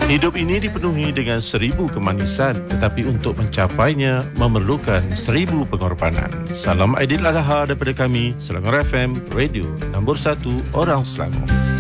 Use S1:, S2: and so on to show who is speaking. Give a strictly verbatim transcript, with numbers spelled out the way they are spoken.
S1: Hidup ini dipenuhi dengan seribu kemanisan, tetapi untuk mencapainya memerlukan seribu pengorbanan. Salam Aidil Adha daripada kami, Selangor F M, Radio nombor satu Orang Selangor.